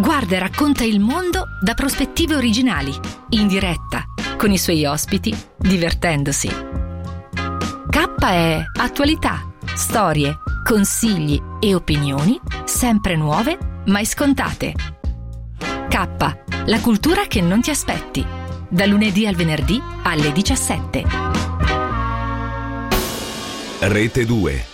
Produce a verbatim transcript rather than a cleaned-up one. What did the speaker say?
Guarda e racconta il mondo da prospettive originali, in diretta, con i suoi ospiti, divertendosi. K è attualità, storie, consigli e opinioni, sempre nuove, mai scontate. K, la cultura che non ti aspetti. Da lunedì al venerdì alle diciassette. Rete due.